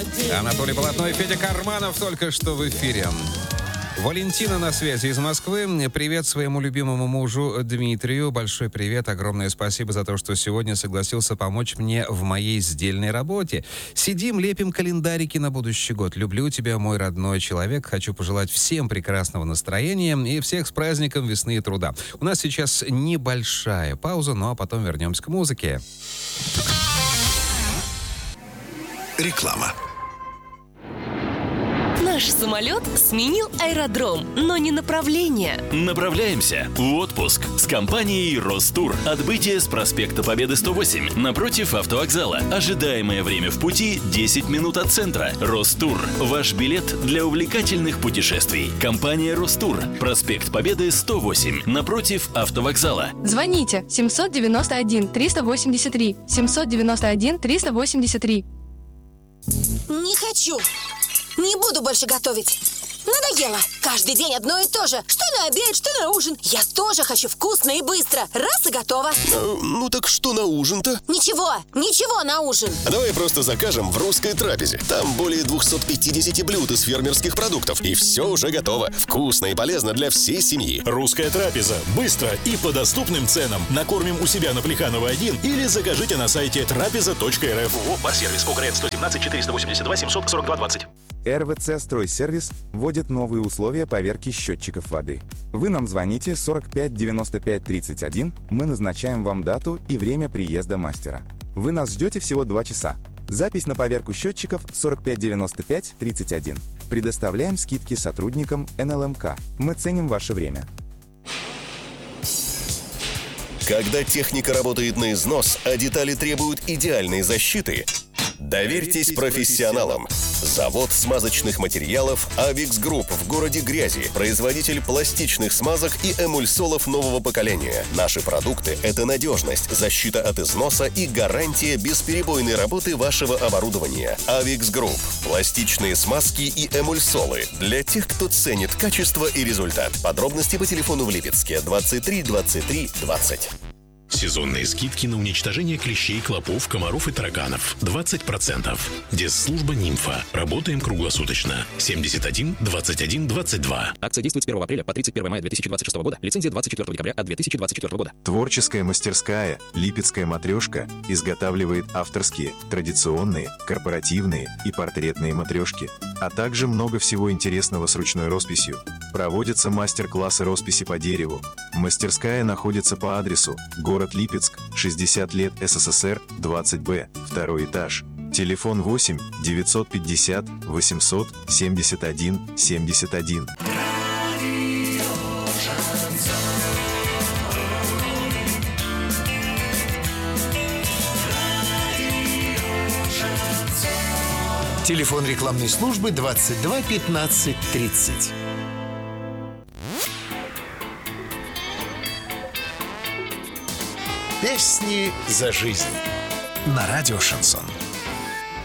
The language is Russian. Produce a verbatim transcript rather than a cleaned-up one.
Анатолий Полотно и Федя Карманов только что в эфире. Валентина на связи из Москвы. Привет своему любимому мужу Дмитрию. Большой привет. Огромное спасибо за то, что сегодня согласился помочь мне в моей сдельной работе. Сидим, лепим календарики на будущий год. Люблю тебя, мой родной человек. Хочу пожелать всем прекрасного настроения и всех с праздником весны и труда. У нас сейчас небольшая пауза, ну а потом вернемся к музыке. Реклама. Наш самолет сменил аэродром, но не направление. Направляемся в отпуск с компанией Ростур. Отбытие с проспекта Победы сто восемь, напротив автовокзала. Ожидаемое время в пути десять минут от центра. Ростур. Ваш билет для увлекательных путешествий. Компания Ростур. Проспект Победы сто восемь, напротив автовокзала. Звоните семьсот девяносто один триста восемьдесят три семьсот девяносто один триста восемьдесят три. Не хочу. Не буду больше готовить. Надоело. Каждый день одно и то же. Что на обед, что на ужин. Я тоже хочу вкусно и быстро. Раз и готово. А, ну так что на ужин-то? Ничего, ничего на ужин. А давай просто закажем в «Русской трапезе». Там более двести пятьдесят блюд из фермерских продуктов. И все уже готово. Вкусно и полезно для всей семьи. «Русская трапеза». Быстро и по доступным ценам. Накормим у себя на Плеханова один или закажите на сайте трапеза точка эр эф. ООО «Барсервис». ОГРН сто семнадцать четыреста восемьдесят два семьсот сорок два двадцать. эр вэ цэ «Стройсервис» вводит новые условия поверки счетчиков воды. Вы нам звоните сорок пять девяносто пять тридцать один, мы назначаем вам дату и время приезда мастера. Вы нас ждете всего два часа. Запись на поверку счетчиков сорок пять девяносто пять тридцать один. Предоставляем скидки сотрудникам эн эл эм ка. Мы ценим ваше время. Когда техника работает на износ, а детали требуют идеальной защиты, доверьтесь профессионалам. Завод смазочных материалов «Авикс Групп» в городе Грязи. Производитель пластичных смазок и эмульсолов нового поколения. Наши продукты – это надежность, защита от износа и гарантия бесперебойной работы вашего оборудования. «Авикс Групп» – пластичные смазки и эмульсолы для тех, кто ценит качество и результат. Подробности по телефону в Липецке двадцать три двадцать три двадцать. Сезонные скидки на уничтожение клещей, клопов, комаров и тараганов. двадцать процентов. Дезслужба «Нимфа». Работаем круглосуточно. семьдесят один двадцать один двадцать два. Акция действует с первого апреля по тридцать первое мая две тысячи двадцать шестого года. Лицензия двадцать четвёртого декабря от две тысячи двадцать четвёртого года. Творческая мастерская «Липецкая матрешка» изготавливает авторские, традиционные, корпоративные и портретные матрешки, а также много всего интересного с ручной росписью. Проводятся мастер-классы росписи по дереву. Мастерская находится по адресу город Липецк, шестьдесят лет эс эс эс эр, двадцать бэ, второй этаж. Телефон восемь девятьсот пятьдесят восемьсот семьдесят один семьдесят один. Телефон рекламной службы двадцать два пятнадцать тридцать. Песни за жизнь на радио «Шансон».